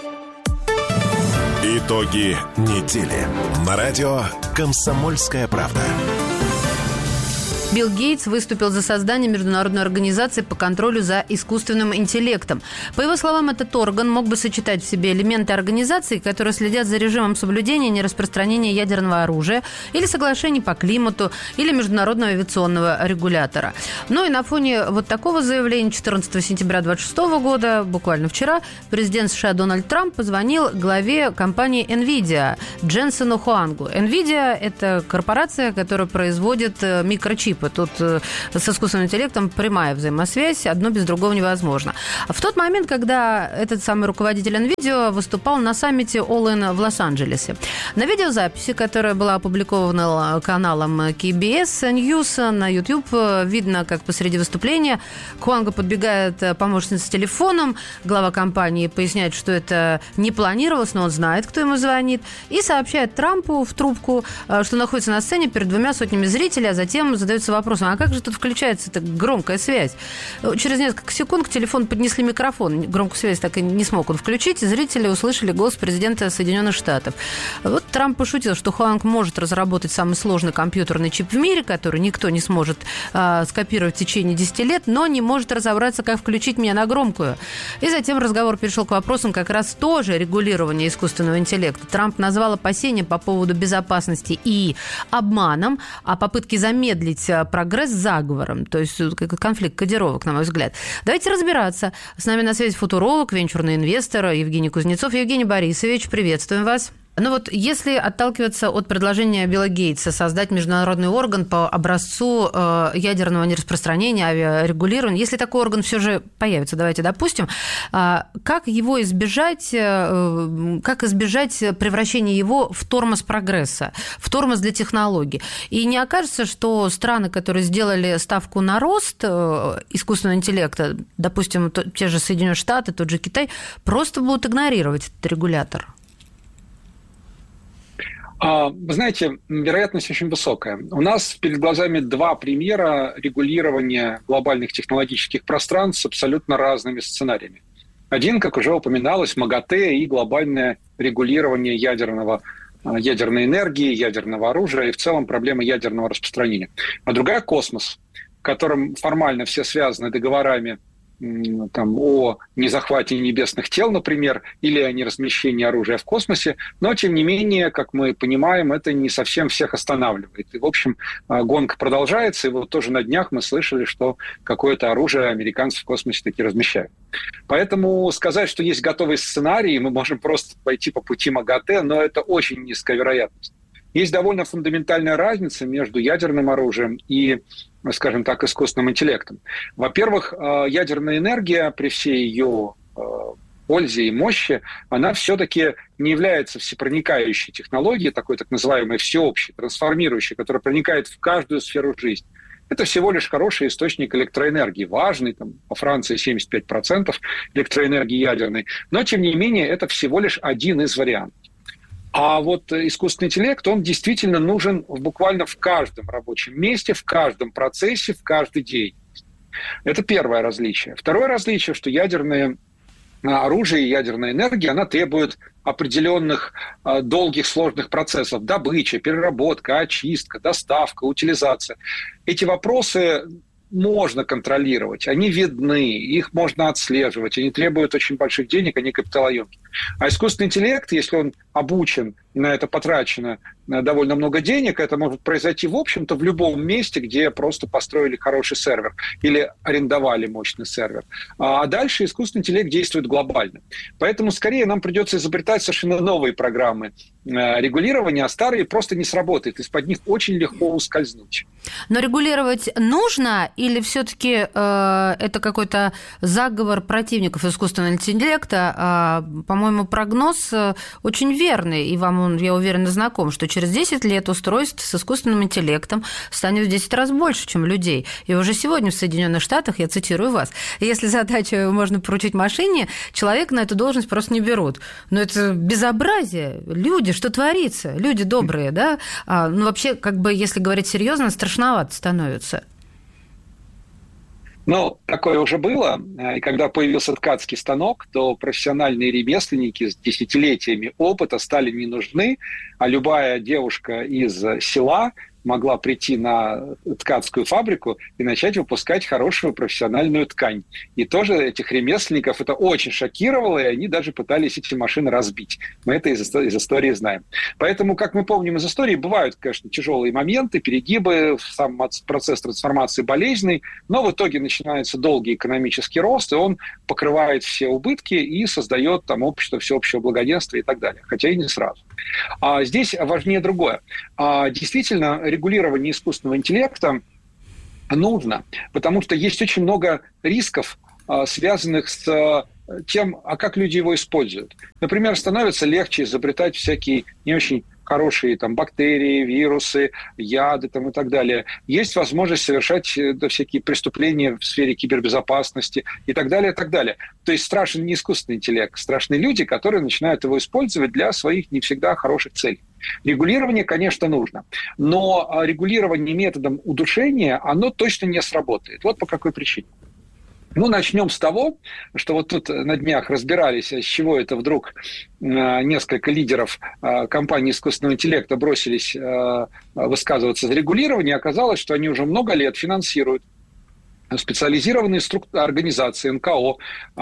Итоги недели. На радио «Комсомольская правда». Билл Гейтс выступил за создание международной организации по контролю за искусственным интеллектом. По его словам, этот орган мог бы сочетать в себе элементы организаций, которые следят за режимом соблюдения и нераспространения ядерного оружия, или соглашений по климату, или международного авиационного регулятора. Ну и на фоне вот такого заявления четырнадцатого сентября две тысячи двадцать шестого года, буквально вчера, президент США Дональд Трамп позвонил главе компании NVIDIA Дженсену Хуангу. NVIDIA – это корпорация, которая производит микрочипы. Тут с искусственным интеллектом прямая взаимосвязь, одно без другого невозможно. В тот момент, когда этот самый руководитель NVIDIA выступал на саммите All In в Лос-Анджелесе. На видеозаписи, которая была опубликована каналом кей би эс News на YouTube, видно, как посреди выступления к Хуангу подбегает помощница с телефоном, глава компании поясняет, что это не планировалось, но он знает, кто ему звонит, и сообщает Трампу в трубку, что находится на сцене перед двумя сотнями зрителей, а затем задается вопросом, а как же тут включается эта громкая связь? Через несколько секунд к телефону поднесли микрофон. Громкую связь так и не смог он включить, и зрители услышали голос президента Соединенных Штатов. Вот Трамп пошутил, что Хуанг может разработать самый сложный компьютерный чип в мире, который никто не сможет а, скопировать в течение десяти лет, но не может разобраться, как включить меня на громкую. И затем разговор перешел к вопросам как раз тоже регулирования искусственного интеллекта. Трамп назвал опасения по поводу безопасности и обманом, а попытки замедлить прогресс заговором, то есть конфликт кодировок, на мой взгляд. Давайте разбираться. С нами на связи футуролог, венчурный инвестор Евгений Кузнецов. Евгений Борисович, приветствуем вас. Ну вот, если отталкиваться от предложения Билла Гейтса создать международный орган по образцу э, ядерного нераспространения, авиарегулирования, если такой орган все же появится, давайте допустим, э, как его избежать, э, как избежать превращения его в тормоз прогресса, в тормоз для технологий? И не окажется, что страны, которые сделали ставку на рост э, искусственного интеллекта, допустим, то, те же Соединенные Штаты, тот же Китай, просто будут игнорировать этот регулятор? Вы знаете, вероятность очень высокая. У нас перед глазами два примера регулирования глобальных технологических пространств с абсолютно разными сценариями. Один, как уже упоминалось, МАГАТЭ и глобальное регулирование ядерного, ядерной энергии, ядерного оружия и в целом проблема ядерного распространения. А другая – космос, в котором формально все связаны договорами там, о незахвате небесных тел, например, или о неразмещении оружия в космосе, но, тем не менее, как мы понимаем, это не совсем всех останавливает. И, в общем, гонка продолжается, и вот тоже на днях мы слышали, что какое-то оружие американцы в космосе таки размещают. Поэтому сказать, что есть готовый сценарий, мы можем просто пойти по пути МАГАТЭ, но это очень низкая вероятность. Есть довольно фундаментальная разница между ядерным оружием и, скажем так, искусственным интеллектом. Во-первых, ядерная энергия при всей ее пользе и мощи, она все-таки не является всепроникающей технологией, такой так называемой всеобщей, трансформирующей, которая проникает в каждую сферу жизни. Это всего лишь хороший источник электроэнергии, важный, там, по Франции семьдесят пять процентов электроэнергии ядерной, но, тем не менее, это всего лишь один из вариантов. А вот искусственный интеллект, он действительно нужен буквально в каждом рабочем месте, в каждом процессе, в каждой деятельности. Это первое различие. Второе различие, что ядерное оружие и ядерная энергия, она требует определенных э, долгих, сложных процессов. Добыча, переработка, очистка, доставка, утилизация. Эти вопросы можно контролировать, они видны, их можно отслеживать, они требуют очень больших денег, они капиталоемкие. А искусственный интеллект, если он обучен, на это потрачено довольно много денег, это может произойти, в общем-то, в любом месте, где просто построили хороший сервер или арендовали мощный сервер. А дальше искусственный интеллект действует глобально. Поэтому, скорее, нам придется изобретать совершенно новые программы регулирования, а старые просто не сработают. Из-под них очень легко ускользнуть. Но регулировать нужно или все-таки э, это какой-то заговор противников искусственного интеллекта? Э, по-моему, прогноз очень верный, и вам он, я уверена, знаком, что через десять лет устройств с искусственным интеллектом станет в десять раз больше, чем людей. И уже сегодня в Соединенных Штатах, я цитирую вас, если задачу можно поручить машине, человека на эту должность просто не берут. Но это безобразие. Люди, что творится? Люди добрые, да? А, ну, вообще, как бы, если говорить серьезно, страшновато становится. Ну, такое уже было. И когда появился ткацкий станок, то профессиональные ремесленники с десятилетиями опыта стали не нужны, а любая девушка из села могла прийти на ткацкую фабрику и начать выпускать хорошую профессиональную ткань. И тоже этих ремесленников это очень шокировало, и они даже пытались эти машины разбить. Мы это из, из истории знаем. Поэтому, как мы помним из истории, бывают, конечно, тяжелые моменты, перегибы, сам процесс трансформации болезненный, но в итоге начинается долгий экономический рост, и он покрывает все убытки и создает там общество всеобщего благоденствия и так далее. Хотя и не сразу. А здесь важнее другое. А действительно, регулирование искусственного интеллекта нужно, потому что есть очень много рисков, связанных с тем, а как люди его используют. Например, становится легче изобретать всякие не очень хорошие там, бактерии, вирусы, яды там, и так далее. Есть возможность совершать да, всякие преступления в сфере кибербезопасности и так далее, и так далее. То есть страшен не искусственный интеллект, страшны люди, которые начинают его использовать для своих не всегда хороших целей. Регулирование, конечно, нужно, но регулирование методом удушения, оно точно не сработает. Вот по какой причине. Ну, начнем с того, что вот тут на днях разбирались, с чего это вдруг несколько лидеров компании искусственного интеллекта бросились высказываться за регулирование. Оказалось, что они уже много лет финансируют специализированные организации, эн ка о,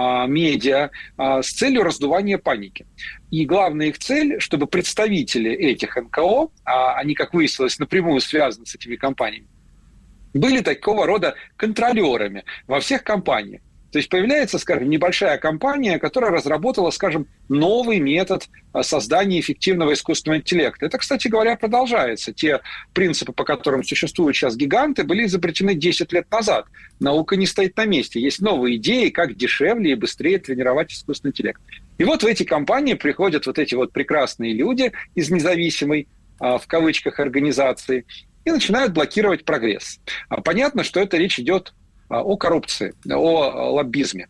медиа с целью раздувания паники. И главная их цель, чтобы представители этих эн ка о, они, как выяснилось, напрямую связаны с этими компаниями, были такого рода контролерами во всех компаниях. То есть появляется, скажем, небольшая компания, которая разработала, скажем, новый метод создания эффективного искусственного интеллекта. Это, кстати говоря, продолжается. Те принципы, по которым существуют сейчас гиганты, были изобретены десять лет назад. Наука не стоит на месте. Есть новые идеи, как дешевле и быстрее тренировать искусственный интеллект. И вот в эти компании приходят вот эти вот прекрасные люди из независимой, в кавычках, организации, и начинают блокировать прогресс. Понятно, что это речь идет о коррупции, о лоббизме,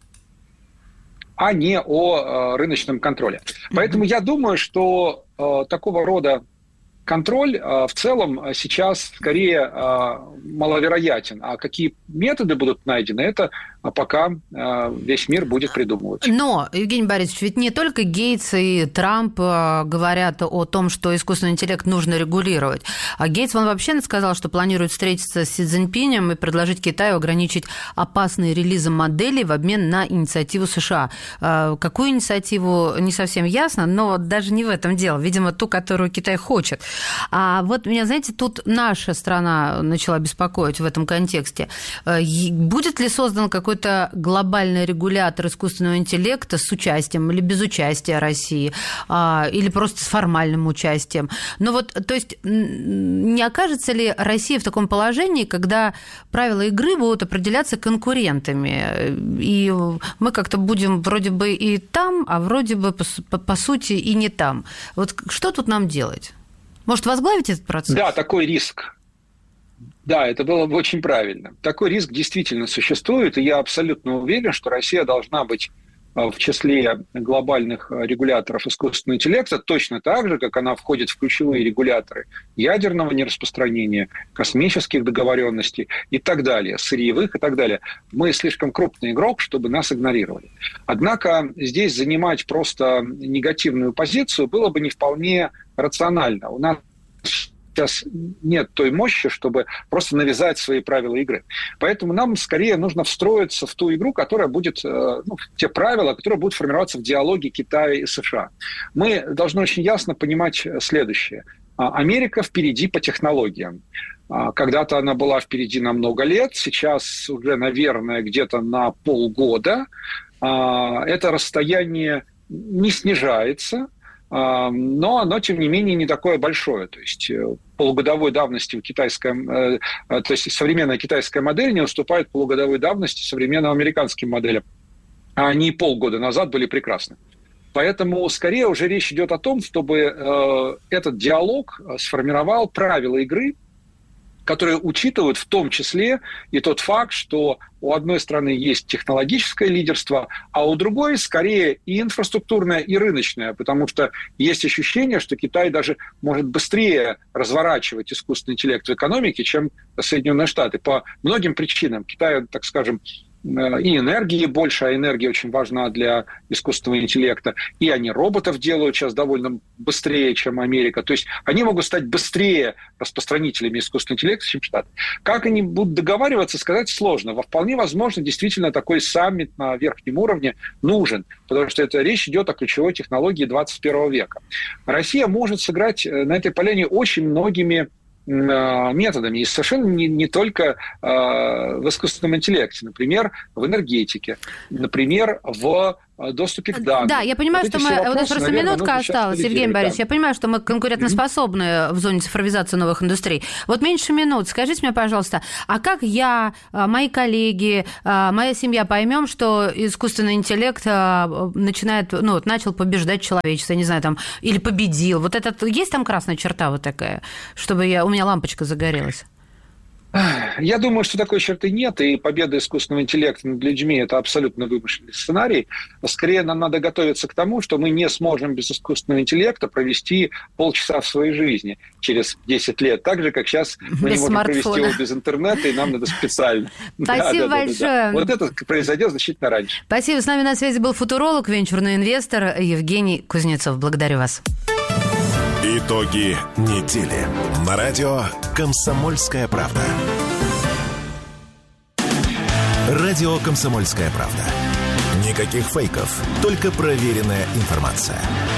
а не о рыночном контроле. Поэтому я думаю, что такого рода контроль в целом сейчас скорее маловероятен. А какие методы будут найдены, это пока весь мир будет придумывать. Но, Евгений Борисович, ведь не только Гейтс и Трамп говорят о том, что искусственный интеллект нужно регулировать. А Гейтс, он вообще сказал, что планирует встретиться с Си Цзиньпинем и предложить Китаю ограничить опасные релизы моделей в обмен на инициативу США. Какую инициативу, не совсем ясно, но даже не в этом дело. Видимо, ту, которую Китай хочет. А вот меня, знаете, тут наша страна начала беспокоить в этом контексте. Будет ли создан какой-то глобальный регулятор искусственного интеллекта с участием или без участия России, или просто с формальным участием? Но вот, то есть, не окажется ли Россия в таком положении, когда правила игры будут определяться конкурентами, и мы как-то будем вроде бы и там, а вроде бы, по, по сути, и не там? Вот что тут нам делать? Может, возглавить этот процесс? Да, такой риск. Да, это было бы очень правильно. Такой риск действительно существует, и я абсолютно уверен, что Россия должна быть в числе глобальных регуляторов искусственного интеллекта точно так же, как она входит в ключевые регуляторы ядерного нераспространения, космических договоренностей и так далее, сырьевых и так далее. Мы слишком крупный игрок, чтобы нас игнорировали. Однако здесь занимать просто негативную позицию было бы не вполне рационально. У нас сейчас нет той мощи, чтобы просто навязать свои правила игры. Поэтому нам скорее нужно встроиться в ту игру, которая будет, ну, те правила, которые будут формироваться в диалоге Китая и США. Мы должны очень ясно понимать следующее. Америка впереди по технологиям. Когда-то она была впереди на много лет, сейчас уже, наверное, где-то на полгода. Это расстояние не снижается, но оно, тем не менее, не такое большое. То есть полугодовой давности китайская, то есть современная китайская модель не уступает полугодовой давности современным американским моделям. А они полгода назад были прекрасны. Поэтому скорее уже речь идет о том, чтобы этот диалог сформировал правила игры, которые учитывают в том числе и тот факт, что у одной страны есть технологическое лидерство, а у другой скорее и инфраструктурное, и рыночное, потому что есть ощущение, что Китай даже может быстрее разворачивать искусственный интеллект в экономике, чем Соединенные Штаты. По многим причинам. Китай, так скажем, и энергии больше, а энергия очень важна для искусственного интеллекта. И они роботов делают сейчас довольно быстрее, чем Америка. То есть они могут стать быстрее распространителями искусственного интеллекта, чем Штаты. Как они будут договариваться, сказать сложно. Вполне возможно, действительно такой саммит на верхнем уровне нужен, потому что это речь идет о ключевой технологии двадцать первого века. Россия может сыграть на этой поляне очень многими методами, и совершенно не, не только э, в искусственном интеллекте, например, в энергетике, например, в доступе к данным. Да, я понимаю, вот что мы... У нас просто наверное, минутка осталась, Евгений Борисович. Я понимаю, что мы конкурентоспособны mm-hmm. в зоне цифровизации новых индустрий. Вот меньше минут. Скажите мне, пожалуйста, а как я, мои коллеги, моя семья поймем, что искусственный интеллект начинает, ну, вот, начал побеждать человечество, я не знаю, там, или победил? Вот это, есть там красная черта вот такая, чтобы я, у меня лампочка загорелась? Я думаю, что такой черты нет, и победа искусственного интеллекта над людьми – это абсолютно вымышленный сценарий. Скорее, нам надо готовиться к тому, что мы не сможем без искусственного интеллекта провести полчаса в своей жизни через десять лет, так же, как сейчас мы без не можем провести его без интернета, и нам надо специально. Спасибо да, да, большое. Да, да, да. Вот это произойдет значительно раньше. Спасибо. С нами на связи был футуролог, венчурный инвестор Евгений Кузнецов. Благодарю вас. Итоги недели. На радио «Комсомольская правда». Радио «Комсомольская правда». Никаких фейков, только проверенная информация.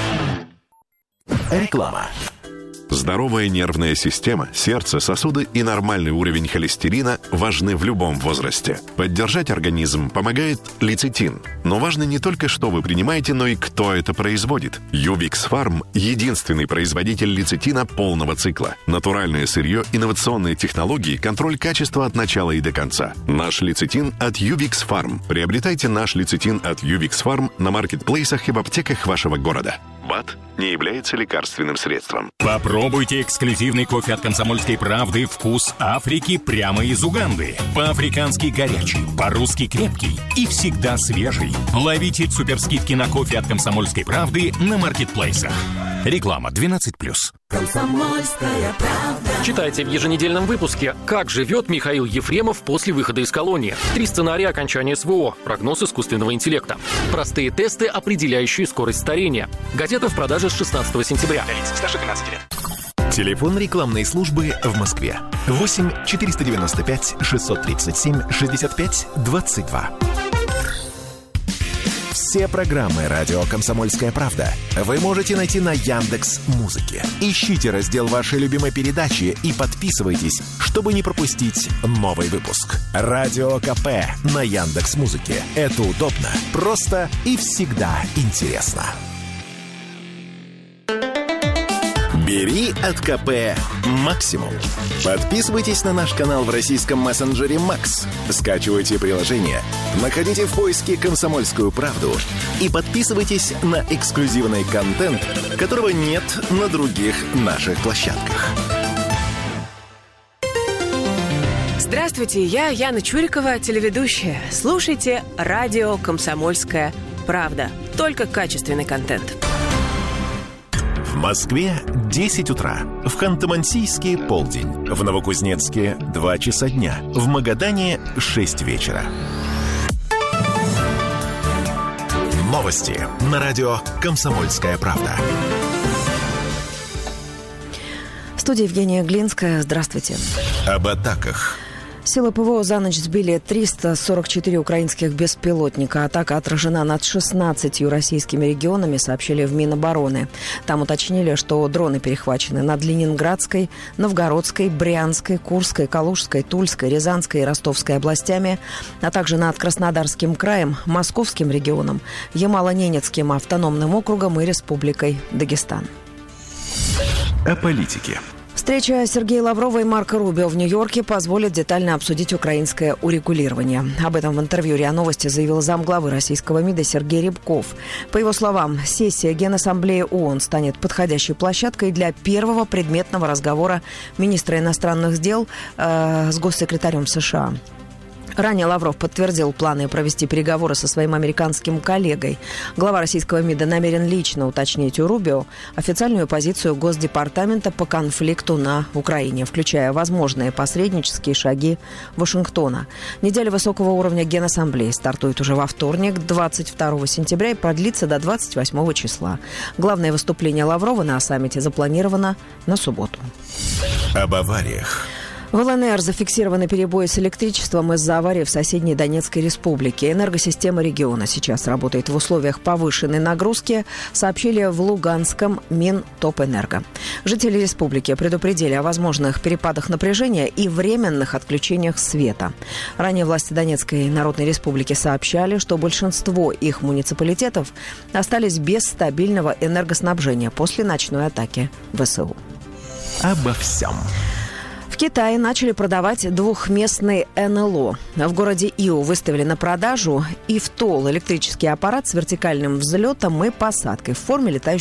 Реклама. Здоровая нервная система, сердце, сосуды и нормальный уровень холестерина важны в любом возрасте. Поддержать организм помогает лецитин. Но важно не только, что вы принимаете, но и кто это производит. Ювикс Фарм – единственный производитель лецитина полного цикла. Натуральное сырье, инновационные технологии, контроль качества от начала и до конца. Наш лецитин от Ювикс Фарм. Приобретайте наш лецитин от Ювикс Фарм на маркетплейсах и в аптеках вашего города. БАД не является лекарственным средством. Попробуйте эксклюзивный кофе от «Комсомольской правды» «Вкус Африки» прямо из Уганды. По-африкански горячий, по-русски крепкий и всегда свежий. Ловите суперскидки на кофе от «Комсомольской правды» на маркетплейсах. Реклама двенадцать плюс. «Комсомольская правда». Читайте в еженедельном выпуске, как живет Михаил Ефремов после выхода из колонии. Три сценария окончания СВО, прогноз искусственного интеллекта. Простые тесты, определяющие скорость старения. Газета в продаже с шестнадцатого сентября. Старше двенадцати лет. Телефон рекламной службы в Москве. восемь четыреста девяносто пять шестьсот тридцать семь шестьдесят пять двадцать два. Все программы «Радио Комсомольская правда» вы можете найти на Яндекс.Музыке. Ищите раздел вашей любимой передачи и подписывайтесь, чтобы не пропустить новый выпуск. Радио КП на Яндекс.Музыке. Это удобно, просто и всегда интересно. Бери от КП максимум. Подписывайтесь на наш канал в российском мессенджере Макс. Скачивайте приложение, находите в поиске «Комсомольскую правду» и подписывайтесь на эксклюзивный контент, которого нет на других наших площадках. Здравствуйте, я Яна Чурикова, телеведущая. Слушайте радио «Комсомольская правда». Только качественный контент. В Москве десять утра, в Ханты-Мансийске полдень, в Новокузнецке два часа дня, в Магадане шесть вечера. Новости на радио «Комсомольская правда». В студии Евгения Глинская. Здравствуйте. Об атаках. Силы ПВО за ночь сбили триста сорок четыре украинских беспилотника. Атака отражена над шестнадцатью российскими регионами, сообщили в Минобороны. Там уточнили, что дроны перехвачены над Ленинградской, Новгородской, Брянской, Курской, Калужской, Тульской, Рязанской и Ростовской областями, а также над Краснодарским краем, Московским регионом, Ямало-Ненецким автономным округом и Республикой Дагестан. О политике. Встреча Сергея Лаврова и Марко Рубио в Нью-Йорке позволит детально обсудить украинское урегулирование. Об этом в интервью РИА Новости заявил замглавы российского МИДа Сергей Рябков. По его словам, сессия Генассамблеи ООН станет подходящей площадкой для первого предметного разговора министра иностранных дел э, с госсекретарем США. Ранее Лавров подтвердил планы провести переговоры со своим американским коллегой. Глава российского МИДа намерен лично уточнить у Рубио официальную позицию Госдепартамента по конфликту на Украине, включая возможные посреднические шаги Вашингтона. Неделя высокого уровня Генассамблеи стартует уже во вторник, двадцать второго сентября, и продлится до двадцать восьмого числа. Главное выступление Лаврова на саммите запланировано на субботу. Об авариях. В ЛНР зафиксированы перебои с электричеством из-за аварии в соседней Донецкой республике. Энергосистема региона сейчас работает в условиях повышенной нагрузки, сообщили в Луганском Минтопэнерго. Жители республики предупредили о возможных перепадах напряжения и временных отключениях света. Ранее власти Донецкой Народной Республики сообщали, что большинство их муниципалитетов остались без стабильного энергоснабжения после ночной атаки ВСУ. Обо всем. В Китае начали продавать двухместный эн эл о. В городе Иу выставили на продажу ИФТОЛ – электрический аппарат с вертикальным взлетом и посадкой в форме летающего